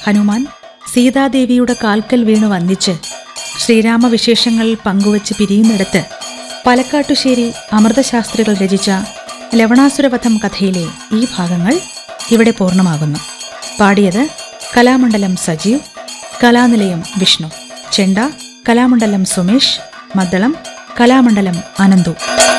ഹനുമാൻ സീതാദേവിയുടെ കാൽക്കൽ വീണു വന്ദിച്ച് ശ്രീരാമവിശേഷങ്ങൾ പങ്കുവച്ച് പിരിയുന്നിടത്ത് പലക്കാട്ടുശ്ശേരി അമൃതശാസ്ത്രികൾ രചിച്ച ലവണാസുരവധം കഥയിലെ ഈ ഭാഗങ്ങൾ ഇവിടെ പൂർണ്ണമാകുന്നു. പാടിയത് കലാമണ്ഡലം സജീവ്, കലാനിലയം വിഷ്ണു, ചെണ്ട കലാമണ്ഡലം സുമേഷ്, മദ്ദളം കലാമണ്ഡലം അനന്തു.